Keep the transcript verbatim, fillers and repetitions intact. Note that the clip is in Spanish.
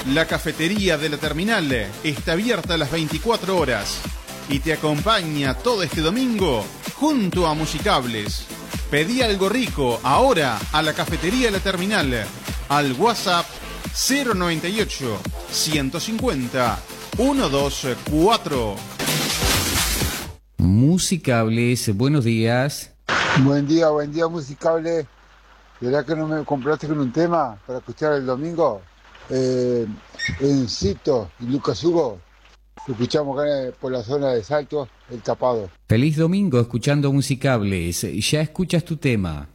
La cafetería de la terminal está abierta a las veinticuatro horas y te acompaña todo este domingo junto a Musicables. Pedí algo rico ahora a la cafetería de la terminal al WhatsApp cero noventa y ocho, ciento cincuenta, ciento veinticuatro. Musicables, buenos días. Buen día, buen día, Musicable. ¿Verdad que no me compraste con un tema para escuchar el domingo? Eh, Encito y Lucas Hugo. Escuchamos acá por la zona de Salto, El Tapado. Feliz domingo escuchando Musicables. Ya escuchas tu tema.